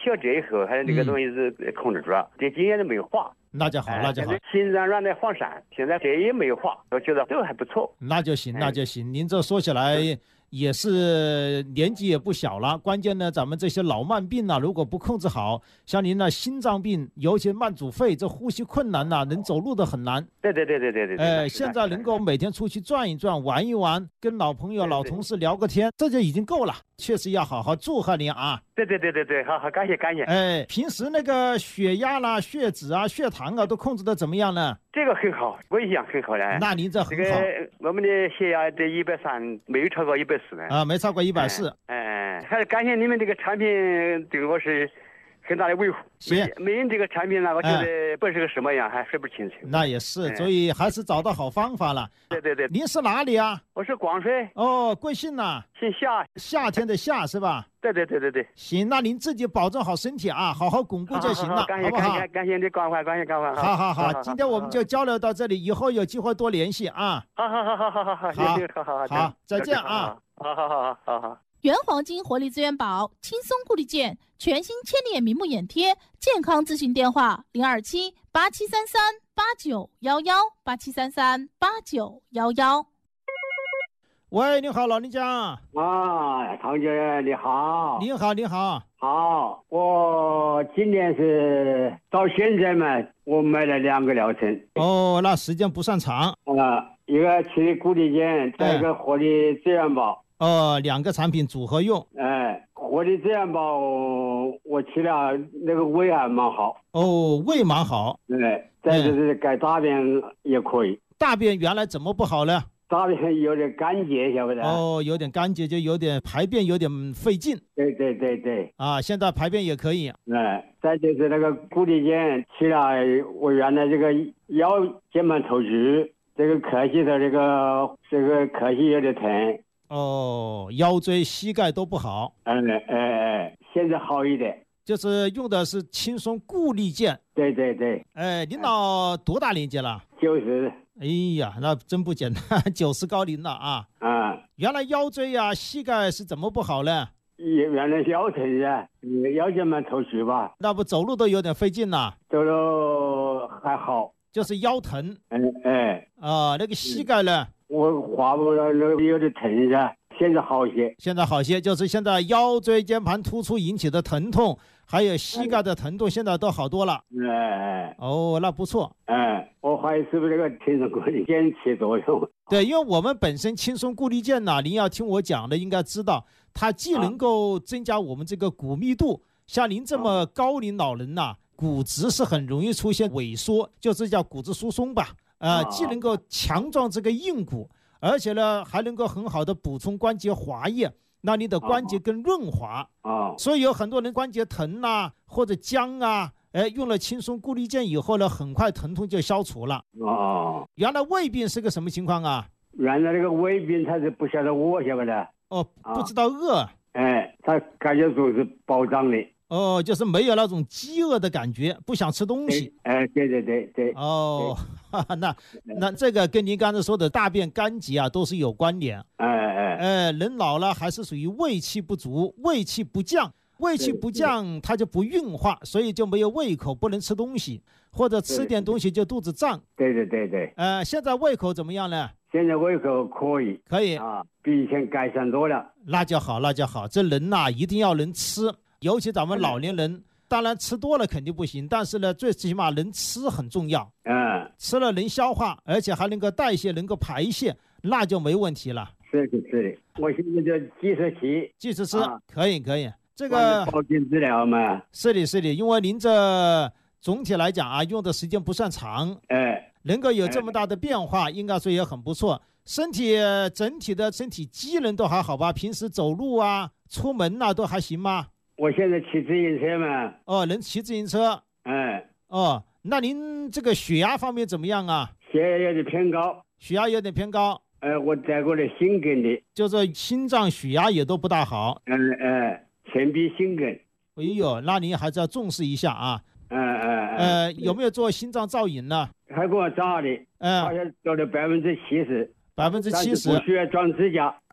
学这以后，还有这个东西是控制住了，这几年都没有化。 那就好，那就好。 心脏软的黄鳝，现在这也没有化，我觉得都还不错。 那就行，那就行。您这说起来也是年纪也不小了，关键呢，咱们这些老慢病啊，如果不控制好，像您那心脏病，尤其慢阻肺，这呼吸困难呐，能走路的很难。 对。 现在能够每天出去转一转，玩一玩，跟老朋友、老同事聊个天，这就已经够了。确实要好好祝贺您啊！ 对，好，感谢。 平时那个血压啦、血脂啊、血糖啊，都控制的怎么样呢？ 这个很好，我一样很好的。 那您这很好。 我们的血压这130，没有超过140呢。 啊，没超过140。 还是感谢你们这个产品，对我是很大的维护。 行， 没人这个产品呢，我觉得不是个什么样，还说不清楚。 那也是，所以还是找到好方法了。 对。 您是哪里啊？ 我是广水。 哦，贵姓呢？ 姓夏， 夏天的夏是吧？ 对。 行，那您自己保重好身体啊，好好巩固就行了，好不好？ 感谢你关怀，感谢。 好，今天我们就交流到这里，以后有机会多联系啊。好，再见啊。 好。 原黄金活力资源宝轻松固力健全新千里眼明目眼贴健康咨询电话027-8733-8911 喂，你好，老人家。 啊，唐姐你好。 你好。 好，我今年是到现在嘛，我买了2个疗程。 哦，那时间不算长。 一个去固力健，再一个活力资源宝。 2个产品组合用。 活力资源宝我吃了，那个胃还蛮好。 胃蛮好。 再就是改大便也可以。 大便原来怎么不好呢？ 大便有点干结，晓不得？ 有点干结，就有点排便有点费劲。 对。 现在排便也可以。 再就是那个固力健吃了，我原来这个腰间盘突出，这个咳气的这个咳气有点疼。 腰椎膝盖都不好。 现在好一点。 就是用的是轻松固力健。 对。 您老多大年纪了 ？90。 哎呀，那真不简单，90高龄了啊。原来腰椎啊膝盖是怎么不好呢？ 原来腰疼呀，腰间盘突出吧。 那不走路都有点费劲呐？ 走路还好， 就是腰疼。那个膝盖呢？ 我滑不了，那个有点疼噻。现在好些， 就是现在腰椎间盘突出引起的疼痛，还有膝盖的疼痛，现在都好多了。那不错。 我怀疑是不是这个轻松固力健起作用？ 对，因为我们本身轻松固力健呢，您要听我讲的，应该知道，它既能够增加我们这个骨密度，像您这么高龄老人呐，骨质是很容易出现萎缩，就是叫骨质疏松吧。既能够强壮这个硬骨。而且呢，还能够很好的补充关节滑液，让你的关节更润滑。所以有很多人关节疼啊，或者僵啊，用了轻松固力健以后呢，很快疼痛就消除了。原来胃病是个什么情况啊？ 原来那个胃病他是不晓得饿，晓不得？ 不知道饿。 他感觉总是饱胀的。 就是没有那种饥饿的感觉，不想吃东西。 对。 那这个跟您刚才说的大便干结啊，都是有关联。人老了还是属于胃气不足，胃气不降，它就不运化，所以就没有胃口，不能吃东西，或者吃点东西就肚子胀。 对。 现在胃口怎么样呢？ 现在胃口可以比以前改善多了。 那就好。这人呐，一定要能吃。尤其咱们老年人，当然吃多了肯定不行，但是呢，最起码能吃很重要。吃了能消化，而且还能够代谢，能够排泄，那就没问题了。 是的，我现在就继续吃， 可以。这个保健治疗嘛。 是的，因为您这总体来讲啊，用的时间不算长，能够有这么大的变化，应该说也很不错。整体的身体机能都还好吧？平时走路啊、出门啊都还行吗？ 我现在骑自行车嘛。 能骑自行车。那您这个血压方面怎么样啊？ 血压有点偏高。我得过了心梗的， 就是心脏血压也都不大好。 前臂心梗。 哎呦，那您还是要重视一下啊。有没有做心脏造影呢？ 还给我照的。好像做了70%。 70%。 不需要装支架。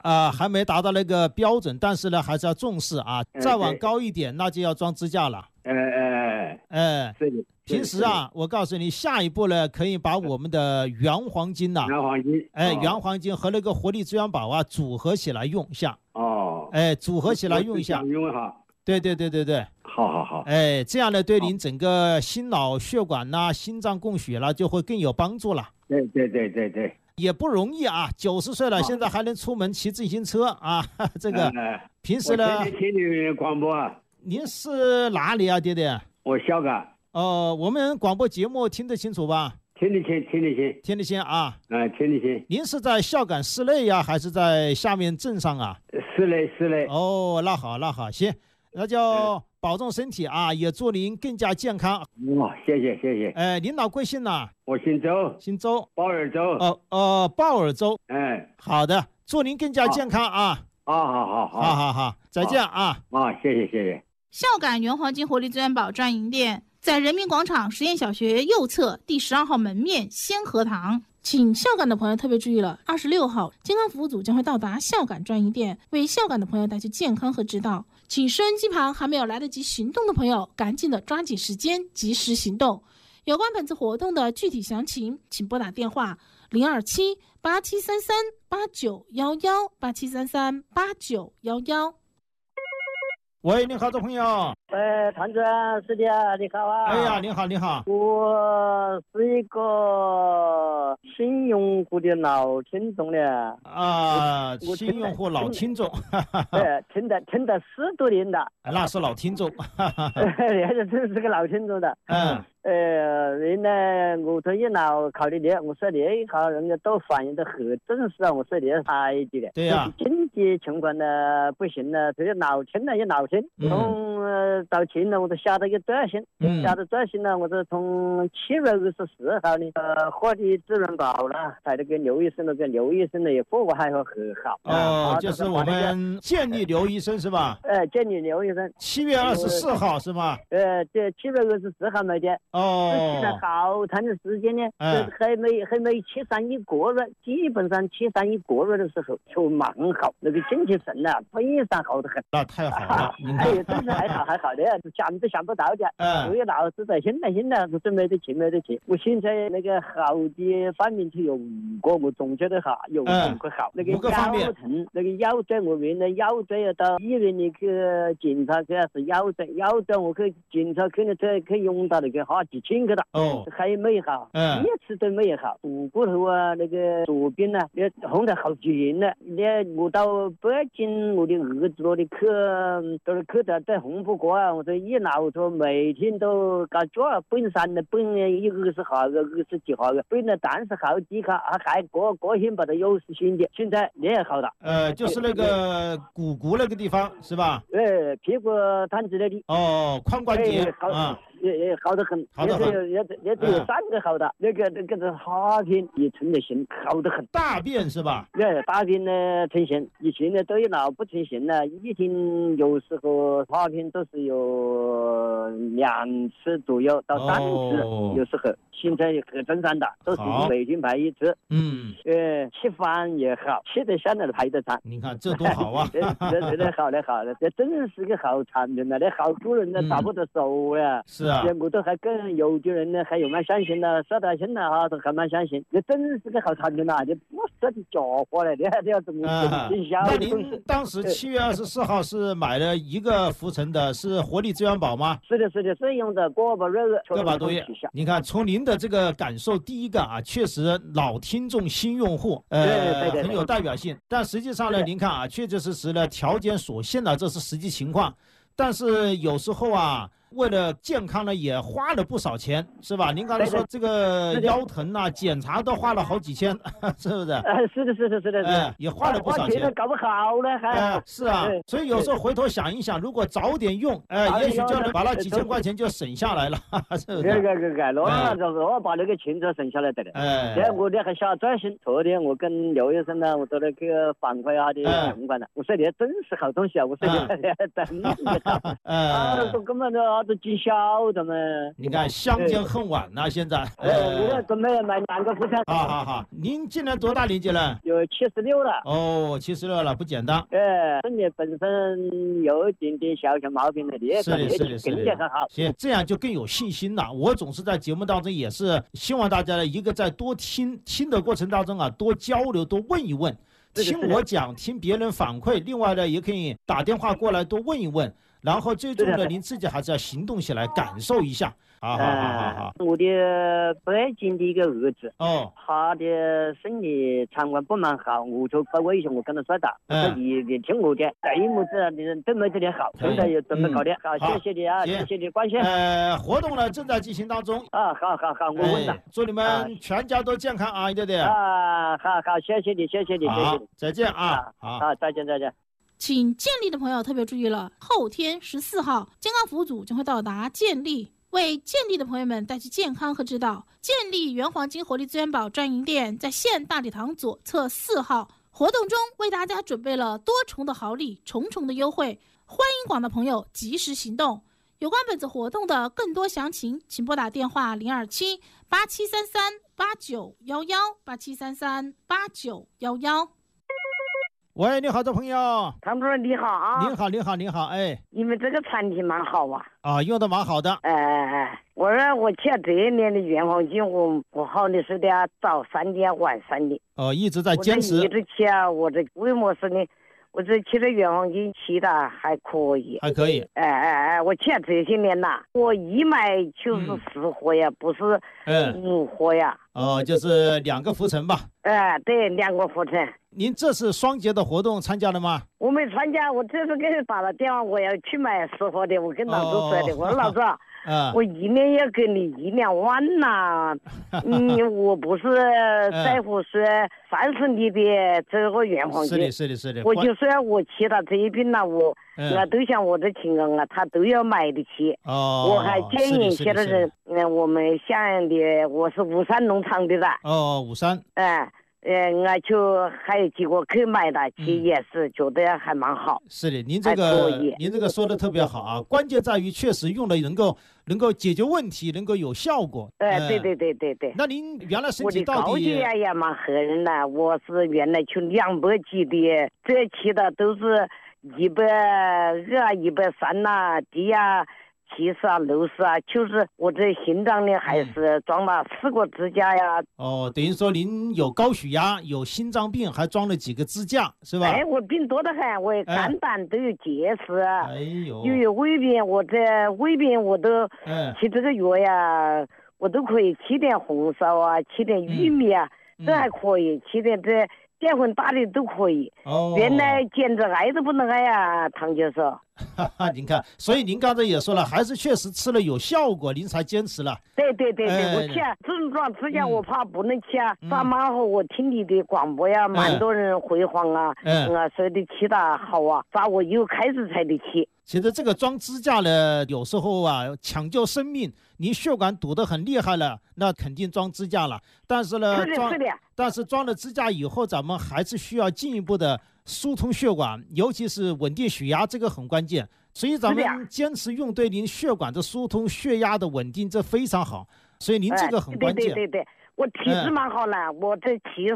还没达到那个标准，但是呢还是要重视啊。再往高一点，那就要装支架了。 是的。 平时啊，我告诉你，下一步呢，可以把我们的原黄金呐，原黄金和那个活力资源宝啊组合起来用一下。组合起来用一下。 用哈。 对。 好。 这样呢，对您整个心脑血管呐、心脏供血啦，就会更有帮助了。 对。 也不容易啊，90岁了，现在还能出门骑自行车啊，这个平时呢。 我听你广播啊。 您是哪里啊，爹爹？ 我香港。 我们广播节目听得清楚吧？ 听得清啊。听得清。 您是在孝感市内呀，还是在下面镇上啊？ 市内。 哦，那好，行，那就保重身体啊，也祝您更加健康。 谢谢。 您老贵姓呐？ 我姓周。 姓周。 鲍尔周。 鲍尔周。好的，祝您更加健康啊。 好， 再见啊。 谢谢。 孝感原黄金活力资源宝专营店在人民广场实验小学右侧第12号门面先河堂。请孝感的朋友特别注意了，26号健康服务组将会到达孝感专营店，为孝感的朋友带去健康和指导。请收音机旁还没有来得及行动的朋友，赶紧的抓紧时间，及时行动。有关本次活动的具体详情，请拨打电话027-8733-8911，8733-8911。 喂，你好，这朋友。 团长，是的，你好啊。 哎呀，你好。 我是一个新用户的老听众了。 新用户老听众。 对，听得10多年了。 那是老听众。 也真是个老听众的。人呢，我从一老考虑的，我说这一行人家都反映的很正式啊，我说这差一点的。 对呀。 经济情况呢不行了，这个老听了也老听，从到前呢我都下了一个决心，呢，我就从7月24号呢，活力资源宝了，在那个刘医生呢也服务还很好。 就是我们建立刘医生是吧？ 建立刘医生。 7月24号是吧？ 这7月24号没的。去了好长的时间呢，还没去上1个月，基本上去上1个月的时候就蛮好，那个精气神啊非常好得很。 那太好了。 真是还好的，想都想不到的。所以老师在现在我真没得去。我现在那个好的方面就有5个，我总结的哈，有5个好。那个腰疼，那个腰椎，我原来腰椎要到医院里去检查，主要是腰椎我去检查去了，去用到那个好几千个了。还没好，一次都没好。骨头啊，那个左边啊，也红得好几年了。我到北京，我的儿子我的课在红不过啊，我说一老说每天都搞脚奔山的，奔20号个20几号个，奔了30好几卡，还过天把它有时性的，现在也好了。 就是那个骨那个地方是吧？ 屁股摊子那里。 髋关节也好得很，也只有3个好的，那个大便也成了型，好得很。 大便是吧？ 大便呢成型，以前呢都有老不成型了，一天有时候大便都是有2次左右到3次，有时候现在很正常的，都是每天排1次。吃饭也好，吃得香的排得长。 你看这多好啊！ 这好了，这真是个好产品了，那好多人呢找不到手呀。 是啊， 我都还跟有的人呢还有蛮相信的，说到现在哈都还蛮相信，这真是个好产品呐！这不是的假货了，你要怎么营销？ 那您当时7月24号是买了一个浮沉的，是活力资源宝吗？ 是的，是用的个把多月。 你看，从您的这个感受，第一个啊，确实老听众新用户，很有代表性。但实际上呢，您看啊，确实呢，条件所限的，这是实际情况。但是有时候啊，为了健康呢，也花了不少钱，是吧？您刚才说这个腰疼啊，检查都花了好几千，是不是？ 是的， 也花了不少钱， 搞不好了还。 是啊，所以有时候回头想一想，如果早点用，也许就能把那几千块钱就省下来了，是不是？ 我把那个钱就省下来的了。我这还下决心，昨天我跟刘医生呢，我都来去反馈他的情况了。我说你真是好东西啊！我说你真是好。根本就啥子绩效的嘛？ 你看相见恨晚呐，现在。 我准备买2个副产。 好，您今年多大年纪了？ 有76了。 哦，76了，不简单。 身体本身有一点点小毛病的， 是的， 更加很好。 行，这样就更有信心了。我总是在节目当中也是希望大家一个在多听的过程当中啊，多交流，多问一问。听我讲，听别人反馈，另外呢，也可以打电话过来多问一问，然后最终呢，您自己还是要行动起来，感受一下。好。 我的北京的一个儿子，他的身体肠胃不蛮好，我就把微信我跟他说到，我说你听我的，对么子你都没这点好，现在也准备搞的，好，谢谢你啊，谢谢你关心。 活动呢正在进行当中。 好，我问了。 祝你们全家都健康啊，对不对？ 好，谢谢你。 好，再见啊。 好，再见。 请建立的朋友特别注意了，后天14号，健康服务组将会到达建立，为建立的朋友们带去健康和指导。建立原黄金活力资源宝专营店在县大礼堂左侧4号，活动中为大家准备了多重的好礼，重重的优惠，欢迎广大朋友及时行动。有关本次活动的更多详情，请拨打电话027-8733-8911，8733-8911。 喂，你好，这朋友。 唐主任你好啊。 你好，哎。 你们这个产品蛮好啊。 用的蛮好的。 我说我吃这一年的原黄金，我好的是的，早3点晚3点。 一直在坚持。 我一直吃啊，我这为么事呢？我这吃的原黄金吃的还可以。我吃这些年呐，我一买就是4盒呀，不是5盒呀。 就是2个浮沉吧。 对，2个浮沉。 您这是双节的活动参加了吗？ 我没参加，我这次给你打了电话，我要去买10盒的，我跟老周说的，我说老周，我1年要给你1-2万呐，我不是在乎说30年的这个原黄金， 是的， 我就说我吃了这一病了，我都像我的亲人啊，他都要买得起，我还建议些的人，我们县的，我是巫山农场的啦， 巫山， 我就还有几个去买的，其实也是觉得还蛮好。 是的，您这个说的特别好啊，关键在于确实用了能够解决问题，能够有效果。 对。 那您原来身体到底？ 我的高血压也蛮吓人的，我是原来就200几的，这期的都是120、130呐，低压70啊、60啊，就是我这心脏呢还是装了4个支架呀。 等于说您有高血压，有心脏病，还装了几个支架，是吧？ 我病多得很，我肝胆都有结石，又有胃病，我这胃病我都吃这个药呀，我都可以吃点红烧啊，吃点玉米啊，这还可以，吃点这淀粉大的都可以。原来简直挨都不能挨呀，唐教授。 您看，所以您刚才也说了，还是确实吃了有效果，您才坚持了。 对，我吃症状之前我怕不能吃啊，上班后我听你的广播呀，蛮多人回访啊，说的吃的好啊，咋我又开始才得吃。 其实这个装支架呢，有时候啊抢救生命，您血管堵得很厉害了，那肯定装支架了。但是呢，但是装了支架以后，咱们还是需要进一步的疏通血管，尤其是稳定血压，这个很关键。所以咱们坚持用对您血管的疏通、血压的稳定，这非常好。所以您这个很关键。 对，我体质蛮好了，我这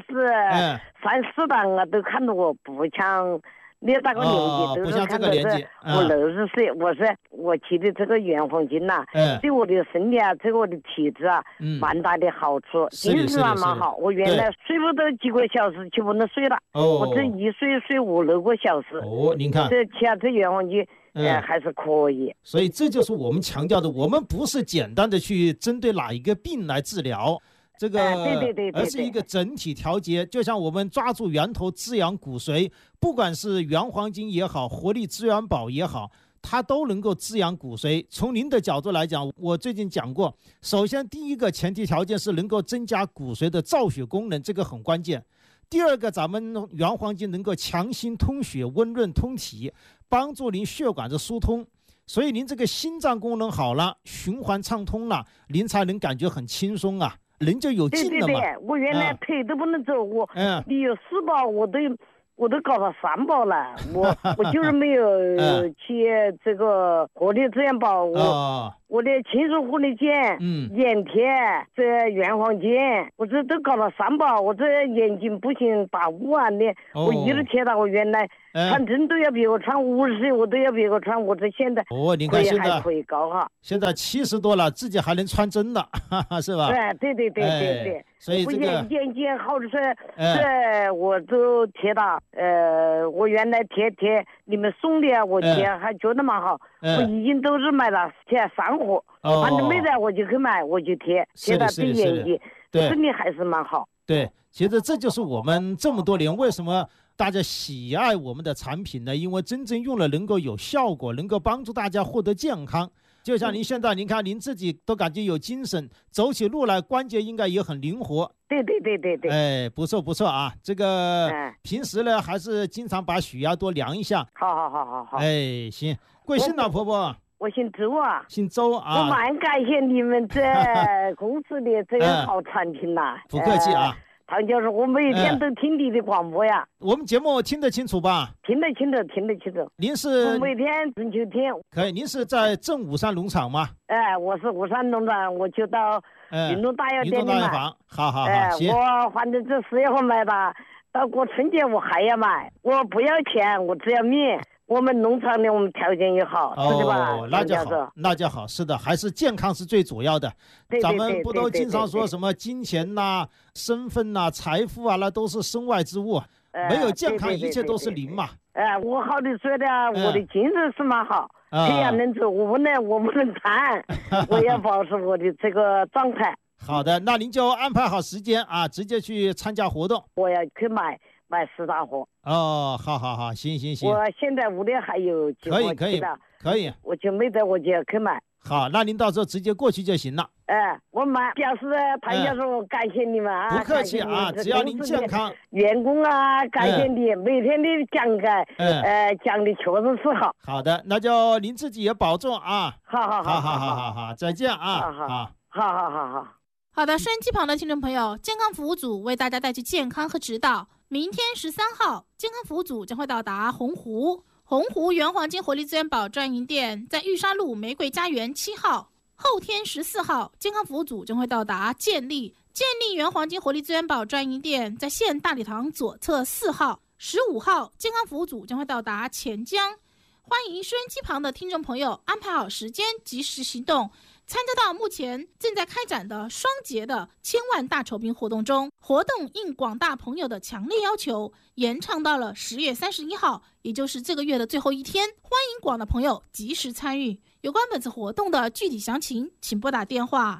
70、34的我都看到我不像你那个年纪，都是看到是我60岁。我说我吃的这个原黄金呐，对我的身体啊，对我的体质啊，蛮大的好处，精神蛮好。我原来睡不到几个小时就不能睡了，我这一睡5-6个小时。 您看这吃这原黄金。还是可以， 所以这就是我们强调的，我们不是简单的去针对哪一个病来治疗，这个对， 而是一个整体调节。就像我们抓住源头滋养骨髓，不管是原黄金也好，活力资源宝也好，它都能够滋养骨髓。从您的角度来讲，我最近讲过，首先第一个前提条件是能够增加骨髓的造血功能，这个很关键。第二个，咱们原黄金能够强心通血、温润通体，帮助您血管的疏通，所以您这个心脏功能好了，循环畅通了，您才能感觉很轻松啊，人就有劲了嘛。 对，我原来腿都不能走，你有4包我都我都搞到3保了，我就是没有去这个活力资源保，我的青松活力碱、盐铁、这原黄金，我这都搞到3保，我这眼睛不行打雾啊的，我一直贴到我原来穿针都要比我穿50岁，我都要比我穿，我这现在你看现在可以高哈， 现在70多了，自己还能穿针了，是吧？ 对。 所以这个眼睛好的是，我都贴到，我原来贴你们送的，我贴还觉得蛮好，我已经都是买了贴3盒，反正没得我就去买，我就贴到对眼睛，身体还是蛮好。 对，其实这就是我们这么多年为什么大家喜爱我们的产品呢？因为真正用了能够有效果，能够帮助大家获得健康。就像您现在，您看您自己都感觉有精神，走起路来关节应该也很灵活。 对。 哎，不错啊！这个平时呢，还是经常把血压多量一下。 好。 哎，行，贵姓呢，婆婆？ 我姓周啊。 姓周啊。 我蛮感谢你们这公司的这个好产品呐。 不客气啊。 唐教授，我每天都听你的广播呀。 我们节目听得清楚吧？ 听得清楚。 您是？ 我每天真就听。 可以，您是在正武山农场吗？ 我是武山农场，我就到云东大药店里买。 好，行。 我反正这4月份买的，到过春节我还要买，我不要钱，我只要命。我们农场的我们条件也好，是吧？ 那就好，是的，还是健康是最主要的。咱们不都经常说什么金钱呐、身份呐、财富啊，那都是身外之物，没有健康一切都是零嘛。 我好的说的，我的精神是蛮好，这样能走，我不能瘫，我要保持我的这个状态。 好的，那您就安排好时间啊，直接去参加活动。 我要去买10大盒。 好，行。 我现在屋里还有几盒可以。 我就没得，我就要去买。 好，那您到时候直接过去就行了。 我买表示谭教授感谢你们啊， 不客气啊，只要您健康。 员工啊，感谢你每天的讲解，讲的确实是好。 好的，那就您自己也保重啊。 好， 再见啊。 好。 好的，收音机旁的听众朋友，健康服务组为大家带去健康和指导。明天13号，健康服务组将会到达洪湖原黄金活力资源宝专营店，在玉沙路玫瑰家园7号。后天14号，健康服务组将会到达建立原黄金活力资源宝专营店，在县大礼堂左侧4号。15号，健康服务组将会到达钱江。欢迎收音机旁的听众朋友安排好时间，及时行动，参加到目前正在开展的双节的1000万大酬宾活动中。活动应广大朋友的强烈要求，延长到了10月31号，也就是这个月的最后一天。欢迎广大朋友及时参与。有关本次活动的具体详情，请拨打电话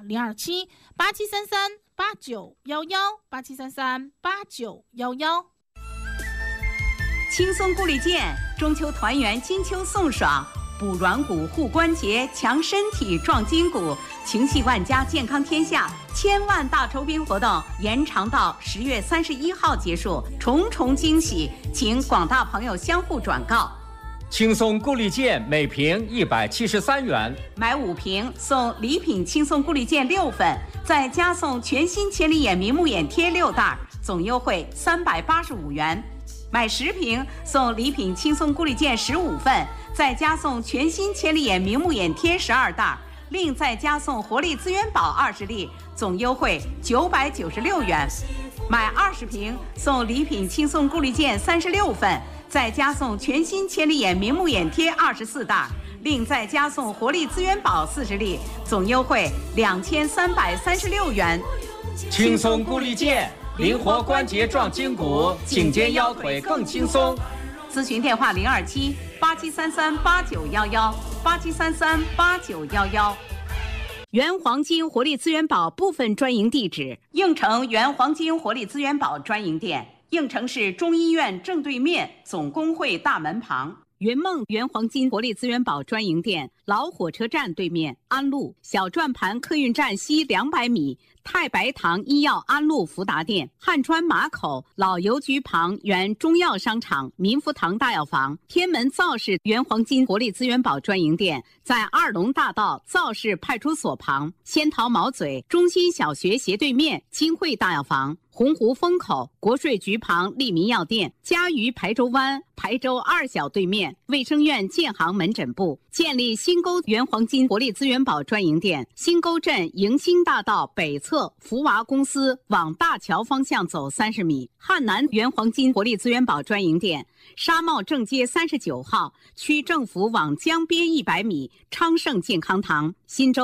027-8733-8911，8733-8911。 轻松固力健，中秋团圆，金秋送爽，补软骨、护关节，强身体，壮筋骨，情系万家，健康天下。1000万大酬宾活动延长到10月31号结束，重重惊喜，请广大朋友相互转告。 轻松固力健每瓶173元， 买5瓶送礼品轻松固力健6份，再加送全新千里眼明目眼贴6袋，总优惠385元。买10瓶送礼品轻松固力健15份，再加送全新千里眼明目眼贴12袋，另再加送活力资源宝20粒，总优惠996元。买20瓶送礼品轻松固力健36份，再加送全新千里眼明目眼贴24袋，另再加送活力资源宝40粒，总优惠2336元。 轻松固力健，灵活关节壮筋骨，颈肩腰腿更轻松。 咨询电话027-8733-8911，8733-8911。原黄金活力资源宝部分专营地址：应城原黄金活力资源宝专营店，应城市中医院正对面，总工会大门旁。云梦原黄金活力资源宝专营店，老火车站对面，安路小转盘客运站西200米，太白堂医药安路福达店，汉川马口老邮局旁原中药商场民福堂大药房，天门造市原黄金活力资源宝专营店在2龙大道造市派出所旁，仙桃毛嘴中心小学斜对面金汇大药房。 洪湖风口国税局旁利民药店，嘉鱼排州湾排州2小对面卫生院建行门诊部，建立新沟原黄金活力资源宝专营店，新沟镇迎新大道北侧福娃公司往大桥方向走30米，汉南原黄金活力资源宝专营店，沙帽正街39号区政府往江边100米昌盛健康堂，新洲